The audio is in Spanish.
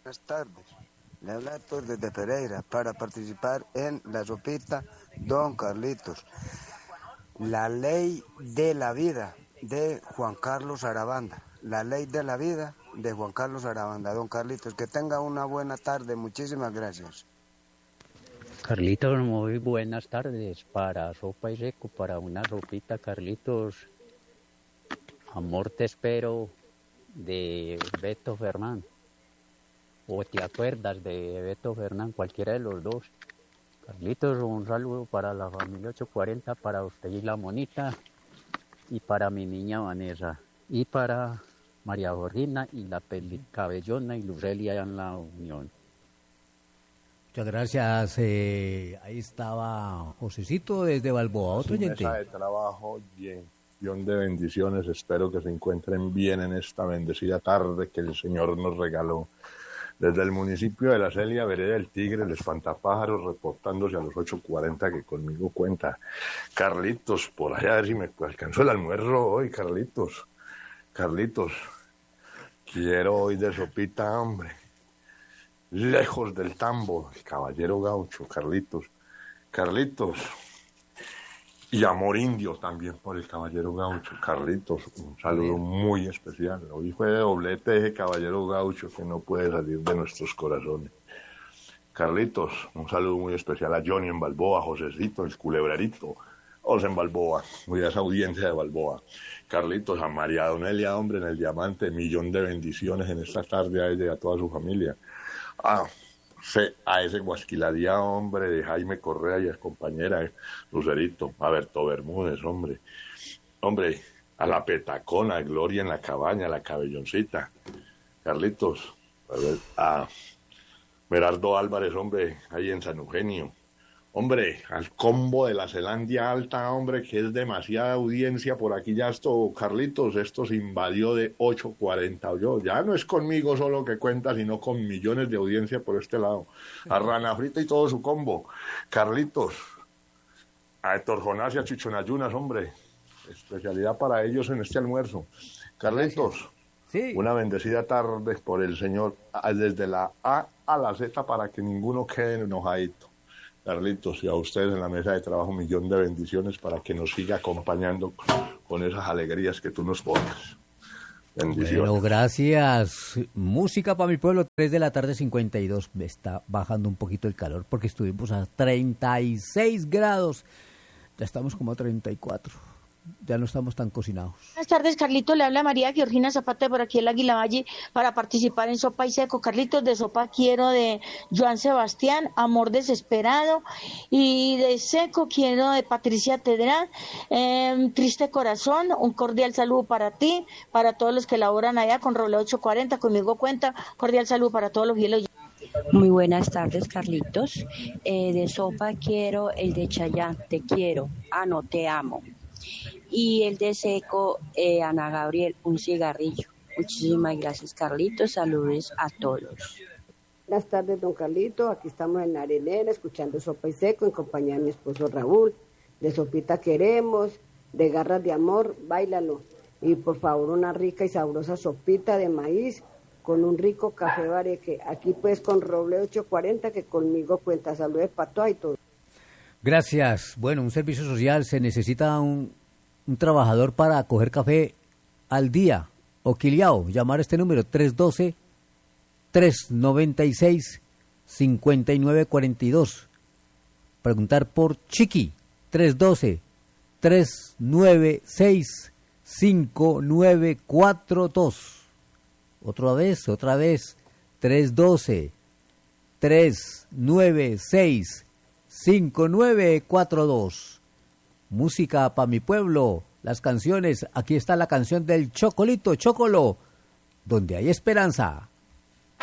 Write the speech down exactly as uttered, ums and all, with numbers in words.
Buenas tardes. Le habla Héctor desde Pereira para participar en la sopita Don Carlitos. La ley de la vida de Juan Carlos Arabanda. La ley de la vida de Juan Carlos Arabanda. Don Carlitos, que tenga una buena tarde. Muchísimas gracias. Carlitos, muy buenas tardes. Para sopa y seco, para una sopita, Carlitos. Amor te espero, de Beto Fernán. ¿O te acuerdas de Beto Fernán? Cualquiera de los dos. Carlitos, un saludo para la familia ocho cuarenta, para usted y la monita, y para mi niña Vanessa, y para María Jorgina y la Cabellona y Lucelia en la Unión. Muchas gracias. Eh, ahí estaba Josecito desde Balboa, otro oyente. Mesa de trabajo lleno de bendiciones. Espero que se encuentren bien en esta bendecida tarde que el Señor nos regaló. Desde el municipio de La Celia, vereda del Tigre, el espantapájaros, reportándose a los ocho cuarenta que conmigo cuenta. Carlitos, por allá, a ver si me alcanzó el almuerzo hoy, Carlitos. Carlitos, quiero hoy de sopita, hombre. Lejos del tambo, el caballero gaucho, Carlitos. Carlitos. Y amor indio también por el caballero gaucho. Carlitos, un saludo muy especial. Hoy fue de doblete ese caballero gaucho que no puede salir de nuestros corazones. Carlitos, un saludo muy especial a Johnny en Balboa, Josecito, el culebrerito, Os en Balboa, muy a esa audiencia de Balboa. Carlitos, a María Donelia, hombre, en el Diamante, millón de bendiciones en esta tarde a ella y a toda su familia. Ah, a ese Guasquiladía, hombre, de Jaime Correa y a compañera, eh, Lucerito, a Berto Bermúdez, hombre, hombre, a la Petacona, a Gloria en la Cabaña, a la Cabelloncita, Carlitos, a, ver, a Berardo Álvarez, hombre, ahí en San Eugenio, hombre, al combo de la Zelandia Alta, hombre, que es demasiada audiencia por aquí, ya esto, Carlitos, esto se invadió de ocho cuarenta, yo, ya no es conmigo solo que cuenta, sino con millones de audiencia por este lado, a Rana Frita y todo su combo, Carlitos, a Héctor Jonás y a Chichonayunas, hombre, especialidad para ellos en este almuerzo, Carlitos, sí. Una bendecida tarde por el Señor, desde la A a la Z, para que ninguno quede enojadito. Carlitos, y a ustedes en la mesa de trabajo, un millón de bendiciones para que nos siga acompañando con esas alegrías que tú nos pones. Bendiciones. Bueno, gracias. Música para mi pueblo, tres de la tarde, cincuenta y dos. Está bajando un poquito el calor porque estuvimos a treinta y seis grados. Ya estamos como a treinta y cuatro. Ya no estamos tan cocinados. Buenas tardes, Carlitos, le habla María Georgina Zapata por aquí el Águila Valle para participar en Sopa y Seco. Carlitos, de sopa quiero de Joan Sebastián, Amor Desesperado, y de seco quiero de Patricia Tedrán, eh, Triste Corazón. Un cordial saludo para ti, para todos los que laboran allá con Roble ocho cuarenta, conmigo cuenta, cordial saludo para todos los fieles. Muy buenas tardes, Carlitos. Eh, de sopa quiero el de Chayán, Te quiero, ah no, te amo. Y el de seco, eh, Ana Gabriel, un cigarrillo. Muchísimas gracias, Carlitos. Saludos a todos. Buenas tardes, don Carlito. Aquí estamos en Arenera, escuchando Sopa y Seco, en compañía de mi esposo Raúl. De sopita queremos, de garras de amor, báilalo. Y por favor, una rica y sabrosa sopita de maíz con un rico café bareque. Aquí pues con Roble ocho cuarenta, que conmigo cuenta. Saludos para todos y todos. Gracias. Bueno, un servicio social, se necesita un, un trabajador para coger café al día. Oquiliao, llamar a este número tres uno dos, tres nueve seis, cinco nueve cuatro dos. Preguntar por Chiqui, tres uno dos, tres nueve seis, cinco nueve cuatro dos. Otra vez, otra vez, tres uno dos, tres nueve seis, cinco nueve cuatro dos. Música para mi pueblo, las canciones. Aquí está la canción del Chocolito, Chocolo, donde hay esperanza.